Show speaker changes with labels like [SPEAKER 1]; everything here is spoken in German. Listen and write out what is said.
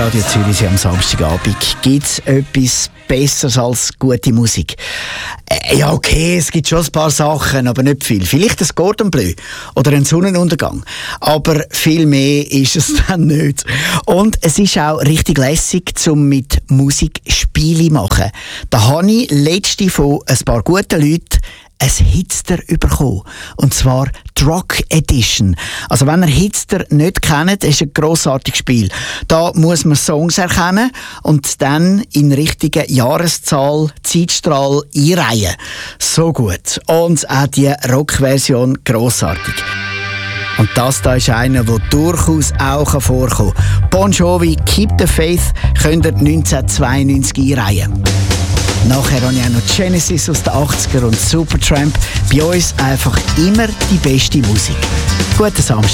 [SPEAKER 1] Radio Zürich am Samstagabend. Gibt es etwas Besseres als gute Musik? Ja, okay, es gibt schon ein paar Sachen, aber nicht viel. Vielleicht ein Cordon Bleu oder ein Sonnenuntergang. Aber viel mehr ist es dann nicht. Und es ist auch richtig lässig, um mit Musik Spiele zu machen. Da habe ich letzte von ein paar guten Leuten ein Hitster bekommen. Und zwar die Rock Edition. Also wenn ihr Hitster nicht kennt, ist ein grossartiges Spiel. Da muss man Songs erkennen und dann in richtigen Jahreszahl, Zeitstrahl einreihen. So gut. Und auch die Rock-Version grossartig. Und das da ist einer, der durchaus auch vorkommen kann. Bon Jovi, Keep the Faith, könnt ihr 1992 einreihen. Nachher habe ich auch noch Genesis aus den 80er und Supertramp. Bei uns einfach immer die beste Musik. Guten Samstag.